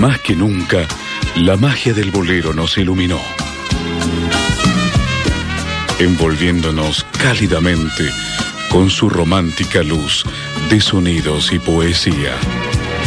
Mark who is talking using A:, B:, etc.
A: Más que nunca, la magia del bolero nos iluminó, envolviéndonos cálidamente con su romántica luz de sonidos y poesía.